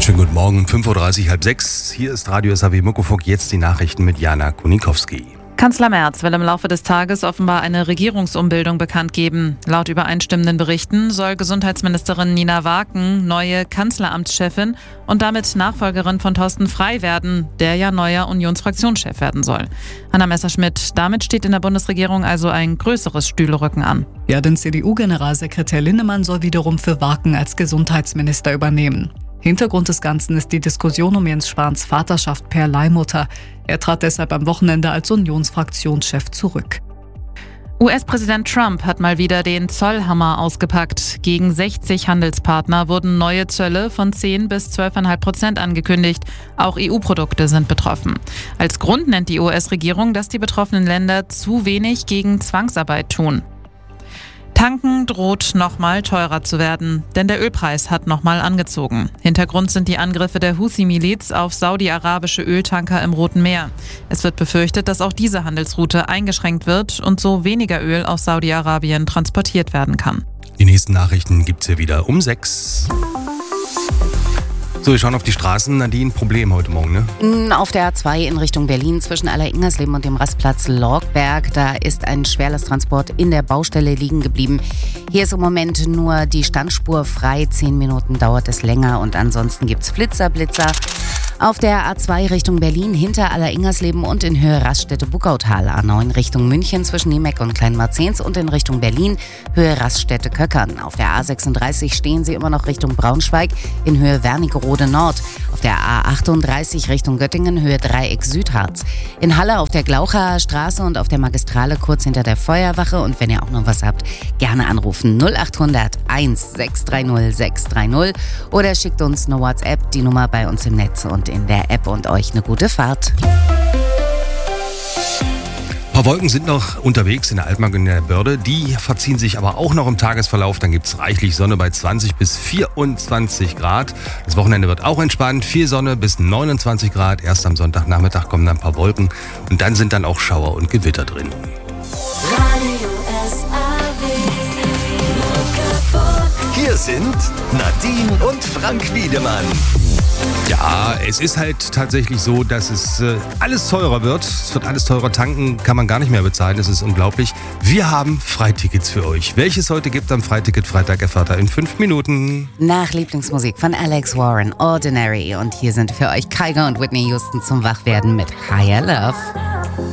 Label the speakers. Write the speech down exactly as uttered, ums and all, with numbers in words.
Speaker 1: Schönen guten Morgen, fünf Uhr dreißig, halb sechs. Hier ist Radio S H W Muckefuck, jetzt die Nachrichten mit Jana Kunikowski.
Speaker 2: Kanzler Merz will im Laufe des Tages offenbar eine Regierungsumbildung bekannt geben. Laut übereinstimmenden Berichten soll Gesundheitsministerin Nina Waken neue Kanzleramtschefin und damit Nachfolgerin von Thorsten Frey werden, der ja neuer Unionsfraktionschef werden soll. Hanna Messerschmidt, damit steht in der Bundesregierung also ein größeres Stühlerücken an.
Speaker 3: Ja, denn C D U-Generalsekretär Linnemann soll wiederum für Waken als Gesundheitsminister übernehmen. Hintergrund des Ganzen ist die Diskussion um Jens Spahns Vaterschaft per Leihmutter. Er trat deshalb am Wochenende als Unionsfraktionschef zurück.
Speaker 2: U S-Präsident Trump hat mal wieder den Zollhammer ausgepackt. Gegen sechzig Handelspartner wurden neue Zölle von zehn bis zwölf Komma fünf Prozent angekündigt. Auch E U-Produkte sind betroffen. Als Grund nennt die U S-Regierung, dass die betroffenen Länder zu wenig gegen Zwangsarbeit tun. Tanken droht nochmal teurer zu werden, denn der Ölpreis hat nochmal angezogen. Hintergrund sind die Angriffe der Houthi-Miliz auf saudi-arabische Öltanker im Roten Meer. Es wird befürchtet, dass auch diese Handelsroute eingeschränkt wird und so weniger Öl aus Saudi-Arabien transportiert werden kann.
Speaker 1: Die nächsten Nachrichten gibt's hier wieder um sechs. So, wir schauen auf die Straßen. Nadine, Problem heute Morgen, ne?
Speaker 4: Auf der A zwei in Richtung Berlin zwischen Aller-Ingersleben und dem Rastplatz Lorgberg. Da ist ein Schwerlasttransport in der Baustelle liegen geblieben. Hier ist im Moment nur die Standspur frei. Zehn Minuten dauert es länger und ansonsten gibt's Flitzer, Blitzer. Auf der A zwei Richtung Berlin hinter Aller-Ingersleben und in Höhe Raststätte-Buckautal. A neun Richtung München zwischen Niemeck und Kleinmarzens und in Richtung Berlin Höhe Raststätte-Köckern. Auf der A sechsunddreißig stehen Sie immer noch Richtung Braunschweig in Höhe Wernigerode Nord. Auf der A achtunddreißig Richtung Göttingen Höhe Dreieck Südharz. In Halle auf der Glaucher Straße und auf der Magistrale kurz hinter der Feuerwache. Und wenn ihr auch noch was habt, gerne anrufen null acht hundert eins sechs drei null sechs drei null oder schickt uns eine WhatsApp, die Nummer bei uns im Netz und in der App und euch eine gute Fahrt.
Speaker 1: Ein paar Wolken sind noch unterwegs in der Altmark und in der Börde. Die verziehen sich aber auch noch im Tagesverlauf. Dann gibt es reichlich Sonne bei zwanzig bis vierundzwanzig Grad. Das Wochenende wird auch entspannt. Viel Sonne bis neunundzwanzig Grad. Erst am Sonntagnachmittag kommen dann ein paar Wolken. Und dann sind dann auch Schauer und Gewitter drin.
Speaker 5: Hier sind Nadine und Frank Wiedemann.
Speaker 1: Ja, es ist halt tatsächlich so, dass es äh, alles teurer wird. Es wird alles teurer. Tanken kann man gar nicht mehr bezahlen. Das ist unglaublich. Wir haben Freitickets für euch. Welches heute gibt am Freiticket Freitag erfahrt ihr in fünf Minuten.
Speaker 4: Nach Lieblingsmusik von Alex Warren, Ordinary. Und hier sind für euch Kygo und Whitney Houston zum Wachwerden mit Higher Love.